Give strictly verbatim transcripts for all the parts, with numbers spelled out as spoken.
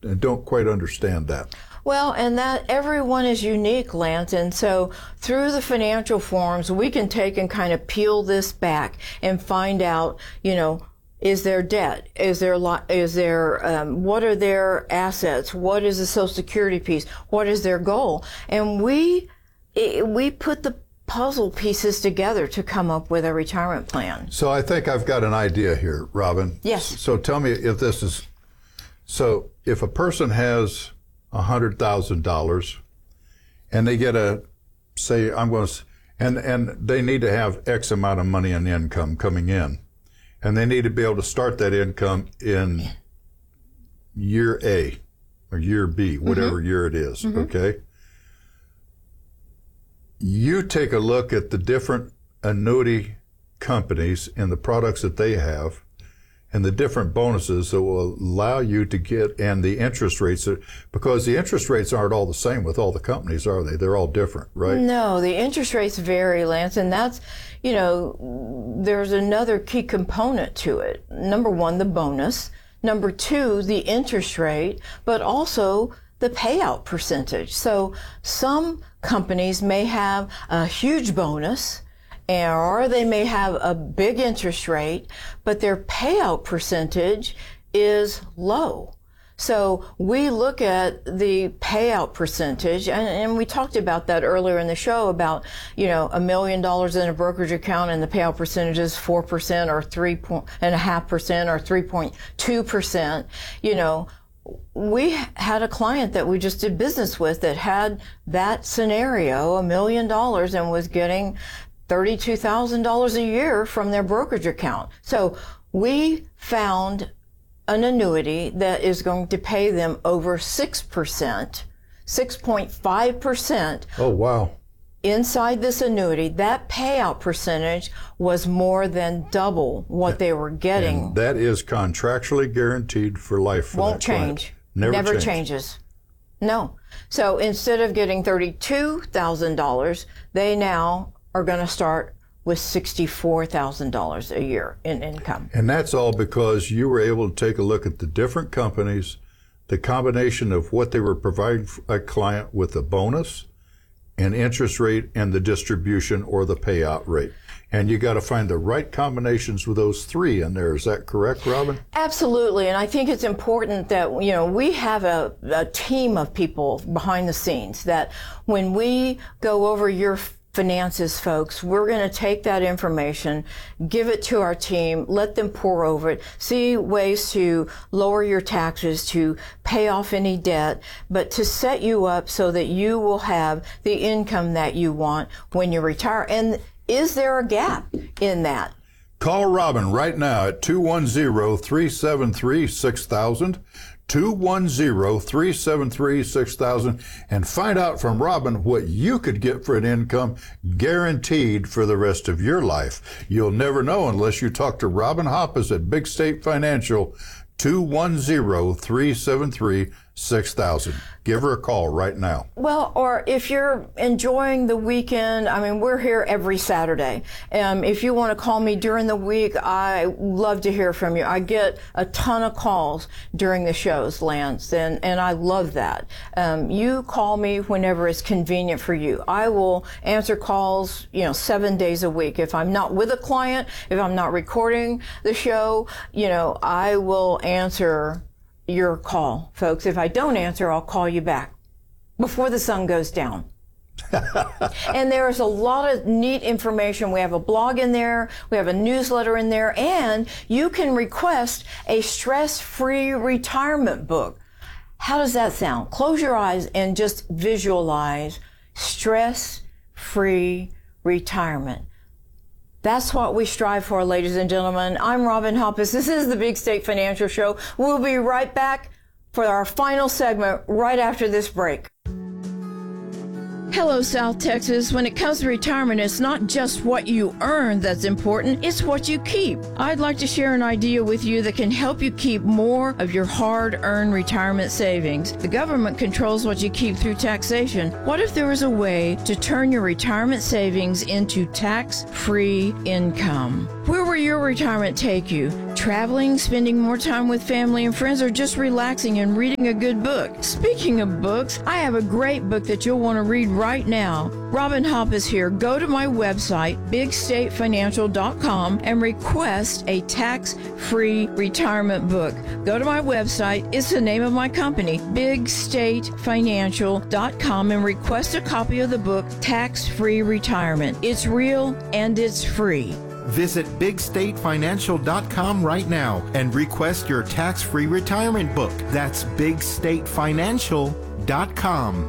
don't quite understand that. Well, and that everyone is unique, Lance. And so through the financial forms, we can take and kind of peel this back and find out, you know, is there debt? Is there, is there, um, what are their assets? What is the Social Security piece? What is their goal? And we, it, we put the puzzle pieces together to come up with a retirement plan. So I think I've got an idea here, Robin. Yes. So tell me if this is, so if a person has one hundred thousand dollars and they get a, say, I'm going to, and, and they need to have X amount of money in income coming in, and they need to be able to start that income in year A or year B, whatever mm-hmm. year it is, mm-hmm. okay? You take a look at the different annuity companies and the products that they have and the different bonuses that will allow you to get, and the interest rates, because the interest rates aren't all the same with all the companies, are they? They're all different, right? No, the interest rates vary, Lance, and that's, you know, there's another key component to it. Number one, the bonus. Number two, the interest rate, but also the payout percentage. So some companies may have a huge bonus, or they may have a big interest rate, but their payout percentage is low. So we look at the payout percentage, and, and we talked about that earlier in the show about, you know, a million dollars in a brokerage account and the payout percentage is four percent or three and a half percent or three point two percent. You know, we had a client that we just did business with that had that scenario, a million dollars, and was getting thirty-two thousand dollars a year from their brokerage account. So we found an annuity that is going to pay them over six percent, six point five percent. Oh, wow. Inside this annuity, that payout percentage was more than double what they were getting. And that is contractually guaranteed for life for Won't that client. change. Never, Never change. changes. No. So instead of getting thirty-two thousand dollars, they now are going to start with sixty-four thousand dollars a year in income. And that's all because you were able to take a look at the different companies, the combination of what they were providing a client with a bonus, and interest rate, and the distribution or the payout rate. And you got to find the right combinations with those three in there. Is that correct, Robin? Absolutely. And I think it's important that, you know, we have a, a team of people behind the scenes that when we go over your finances, folks, we're going to take that information, give it to our team, let them pour over it, see ways to lower your taxes, to pay off any debt, but to set you up so that you will have the income that you want when you retire. And is there a gap in that? Call Robin right now at two one zero, three seven three, six thousand. two one zero, three seven three, six thousand, and find out from Robin what you could get for an income guaranteed for the rest of your life. You'll never know unless you talk to Robin Hoppus at Big State Financial, two one zero, three seven three, six thousand. Give her a call right now. Well, or if you're enjoying the weekend, I mean, we're here every Saturday. Um, if you want to call me during the week, I love to hear from you. I get a ton of calls during the shows, Lance, and, and I love that. Um, you call me whenever it's convenient for you. I will answer calls, you know, seven days a week. If I'm not with a client, if I'm not recording the show, you know, I will answer your call, folks. If I don't answer, I'll call you back before the sun goes down. And there's a lot of neat information. We have a blog in there, we have a newsletter in there, and you can request a stress-free retirement book. How does that sound? Close your eyes and just visualize stress-free retirement. That's what we strive for, ladies and gentlemen. I'm Robin Hoppus. This is the Big State Financial Show. We'll be right back for our final segment right after this break. Hello, South Texas. When it comes to retirement, it's not just what you earn that's important, it's what you keep. I'd like to share an idea with you that can help you keep more of your hard-earned retirement savings. The government controls what you keep through taxation. What if there was a way to turn your retirement savings into tax-free income? Where will your retirement take you? traveling, spending more time with family and friends, or just relaxing and reading a good book. Speaking of books, I have a great book that you'll want to read right now. Robin Hoppus here. Go to my website, big state financial dot com, and request a tax-free retirement book. Go to my website. It's the name of my company, big state financial dot com, and request a copy of the book, Tax-Free Retirement. It's real and it's free. Visit big state financial dot com right now and request your tax-free retirement book. That's big state financial dot com.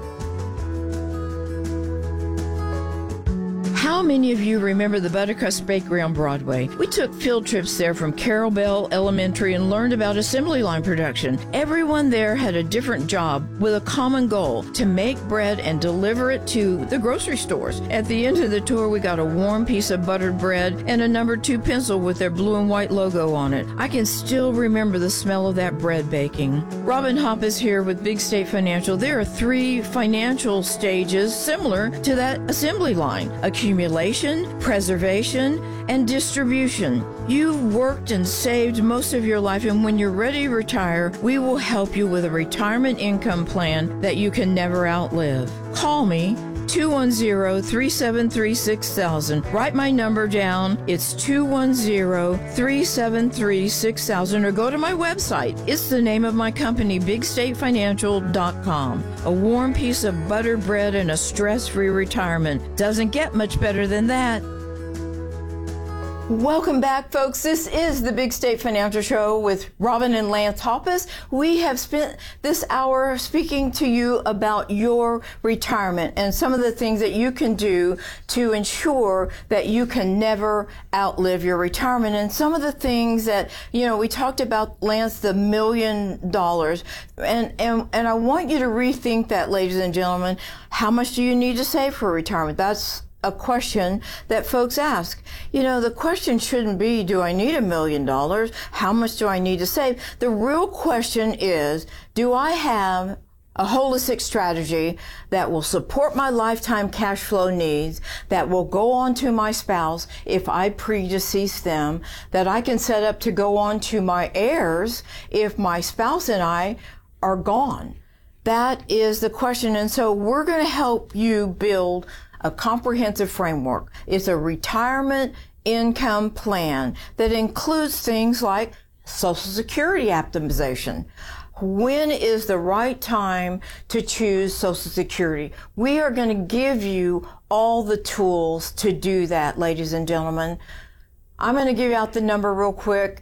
How many of you remember the Buttercrust Bakery on Broadway? We took field trips there from Carroll Bell Elementary and learned about assembly line production. Everyone there had a different job with a common goal, to make bread and deliver it to the grocery stores. At the end of the tour, we got a warm piece of buttered bread and a number two pencil with their blue and white logo on it. I can still remember the smell of that bread baking. Robin Hoppus here with Big State Financial. There are three financial stages similar to that assembly line: accumulation, preservation, and distribution. You've worked and saved most of your life, and when you're ready to retire, we will help you with a retirement income plan that you can never outlive. Call me, two one zero, three seven three, six thousand. Write my number down. It's two one zero, three seven three, six thousand, or go to my website. It's the name of my company, big state financial dot com. A warm piece of buttered bread and a stress-free retirement. Doesn't get much better than that. Welcome back, folks. This is the Big State Financial Show with Robin and Lance Hoppus. We have spent this hour speaking to you about your retirement and some of the things that you can do to ensure that you can never outlive your retirement. And some of the things that, you know, we talked about, Lance, the million dollars. And, and, and I want you to rethink that, ladies and gentlemen. How much do you need to save for retirement? That's a question that folks ask. You know, the question shouldn't be, do I need a million dollars? How much do I need to save? The real question is, do I have a holistic strategy that will support my lifetime cash flow needs, that will go on to my spouse if I predecease them, that I can set up to go on to my heirs if my spouse and I are gone? That is the question. And so we're going to help you build a comprehensive framework. It's a retirement income plan that includes things like Social Security optimization. When is the right time to choose Social Security? We are going to give you all the tools to do that, ladies and gentlemen. I'm going to give out the number real quick.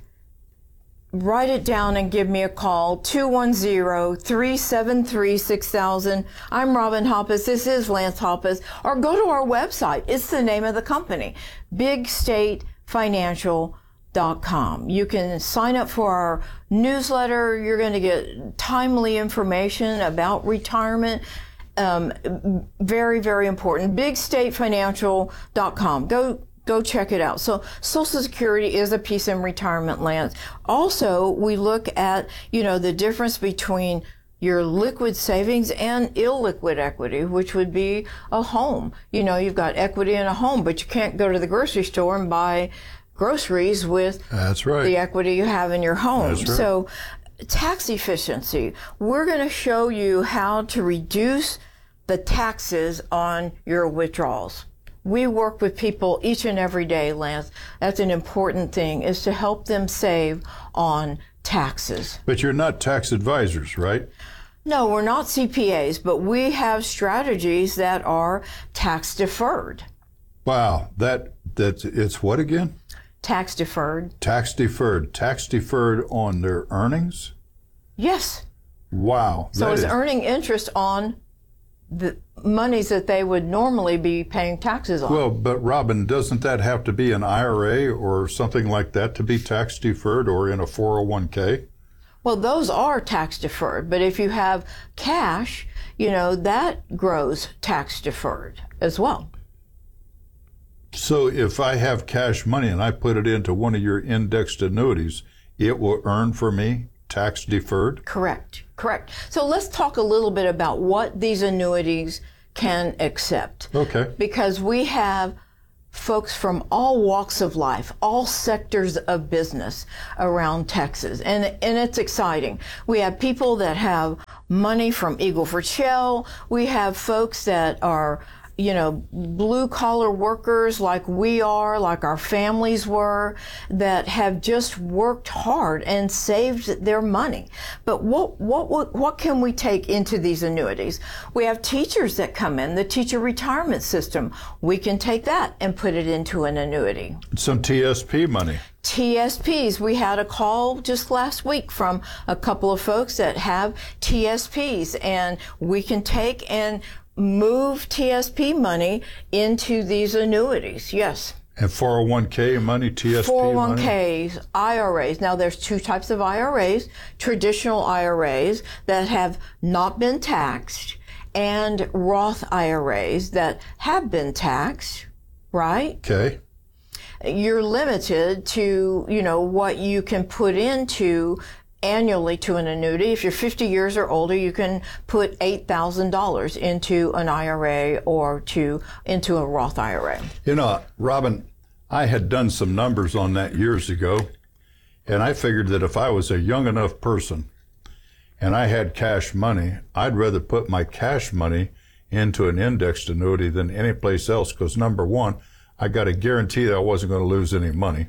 Write it down and give me a call, two one zero, three seven three, six thousand. I'm Robin Hoppus. This is Lance Hoppus. Or go to our website. It's the name of the company, big state financial dot com. You can sign up for our newsletter. You're going to get timely information about retirement. Um, very, very important. big state financial dot com. Go Go check it out. So Social Security is a piece in retirement, Lance. Also, we look at, you know, the difference between your liquid savings and illiquid equity, which would be a home. You know, you've got equity in a home, but you can't go to the grocery store and buy groceries with That's right. the equity you have in your home. That's right. So tax efficiency. We're going to show you how to reduce the taxes on your withdrawals. We work with people each and every day, Lance. That's an important thing, is to help them save on taxes. But you're not tax advisors, right? No, we're not C P As, but we have strategies that are tax deferred. Wow, that that's it's what again? Tax deferred. Tax deferred. Tax deferred on their earnings? Yes. Wow. So that it's is- earning interest on the monies that they would normally be paying taxes on. Well, but Robin, doesn't that have to be an I R A or something like that to be tax deferred, or in a four oh one k? Well, those are tax deferred, but if you have cash, you know, that grows tax deferred as well. So if I have cash money and I put it into one of your indexed annuities, it will earn for me tax deferred? Correct, correct. So let's talk a little bit about what these annuities can accept. Okay. Because we have folks from all walks of life, all sectors of business around Texas. And, and it's exciting. We have people that have money from Eagle Ford Shale. We have folks that are, you know, blue collar workers like we are, like our families were, that have just worked hard and saved their money. But what, what, what, what can we take into these annuities? We have teachers that come in, the teacher retirement system. We can take that and put it into an annuity. Some T S P money. T S Ps. We had a call just last week from a couple of folks that have T S Ps, and we can take and move T S P money into these annuities. Yes. And four oh one k money, T S P four oh one money? Ks, I R As. Now there's two types of I R As, traditional I R As that have not been taxed and Roth I R As that have been taxed, right? Okay. You're limited to, you know, what you can put into annually to an annuity. If you're fifty years or older, you can put eight thousand dollars into an I R A or to into a Roth I R A. You know, Robin, I had done some numbers on that years ago, and I figured that if I was a young enough person and I had cash money, I'd rather put my cash money into an indexed annuity than any place else, because number one, I got a guarantee that I wasn't going to lose any money.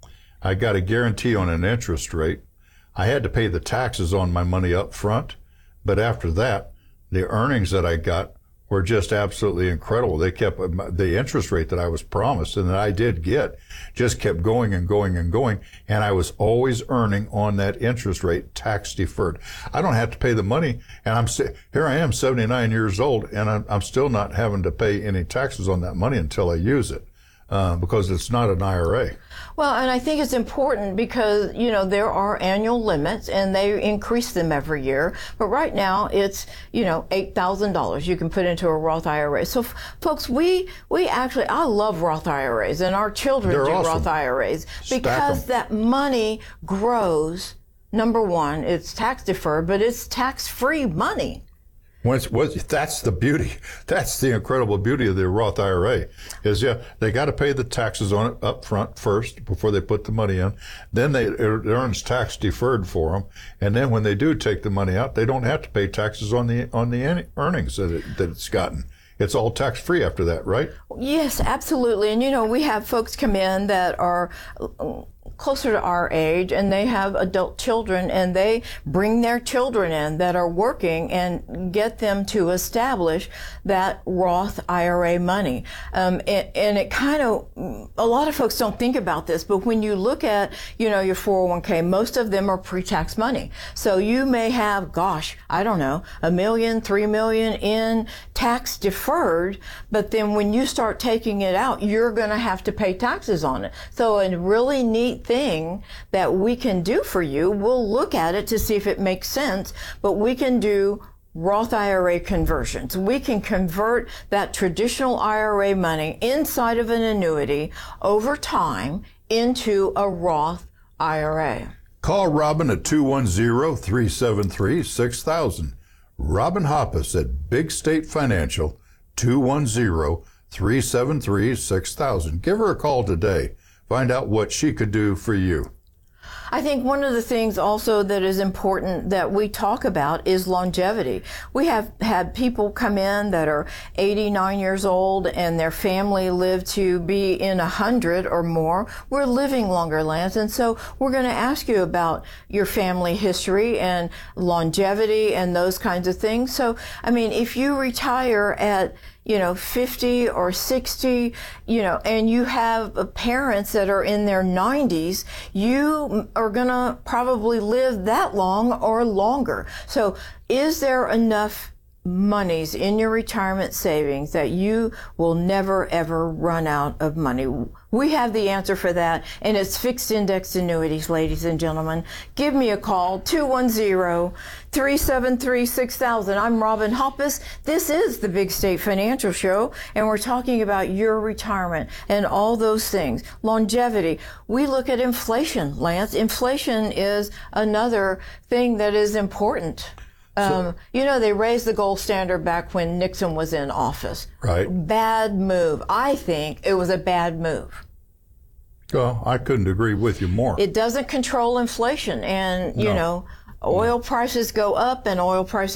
I got a guarantee on an interest rate. I had to pay the taxes on my money up front, but after that, the earnings that I got were just absolutely incredible. They kept the interest rate that I was promised and that I did get, just kept going and going and going, and I was always earning on that interest rate, tax deferred. I don't have to pay the money, and I'm here. I am seventy-nine years old, and I'm, I'm still not having to pay any taxes on that money until I use it. Uh, because it's not an I R A. Well, and I think it's important because, you know, there are annual limits and they increase them every year. But right now it's, you know, eight thousand dollars you can put into a Roth I R A. So, f- folks, we, we actually, I love Roth I R As, and our children They're do awesome. Roth I R As Stack because 'em. that money grows. Number one, it's tax deferred, but it's tax free money. Once, once, that's the beauty. That's the incredible beauty of the Roth I R A is, yeah, they got to pay the taxes on it up front first before they put the money in. Then they, it earns tax deferred for them. And then when they do take the money out, they don't have to pay taxes on the, on the earnings that, it, that it's gotten. It's all tax free after that, right? Yes, absolutely. And, you know, we have folks come in that are closer to our age and they have adult children and they bring their children in that are working and get them to establish that Roth I R A money. Um, and, and it kind of, a lot of folks don't think about this, but when you look at, you know, your four oh one k, most of them are pre-tax money. So you may have, gosh, I don't know, a million, three million in tax deferred, but then when you start taking it out, you're going to have to pay taxes on it. So a really neat thing that we can do for you, we'll look at it to see if it makes sense, but we can do Roth I R A conversions. We can convert that traditional I R A money inside of an annuity over time into a Roth I R A. Call Robin at two one zero, three seven three, six thousand. Robin Hoppus at Big State Financial, two one zero, three seven three, six thousand. Give her a call today. Find out what she could do for you. I think one of the things also that is important that we talk about is longevity. We have had people come in that are eighty-nine years old and their family lived to be in one hundred or more. We're living longer, Lance, and so we're going to ask you about your family history and longevity and those kinds of things. So, I mean, if you retire at you know, fifty or sixty, you know, and you have parents that are in their nineties, you are going to probably live that long or longer. So is there enough monies in your retirement savings that you will never, ever run out of money? We have the answer for that, and it's fixed index annuities, ladies and gentlemen. Give me a call, two one zero, three seven three, six thousand. I'm Robin Hoppus. This is the Big State Financial Show, and we're talking about your retirement and all those things. Longevity. We look at inflation, Lance. Inflation is another thing that is important. Um, you know, they raised the gold standard back when Nixon was in office. Right. Bad move. I think it was a bad move. Well, I couldn't agree with you more. It doesn't control inflation. And, you No. know, oil prices go up and oil prices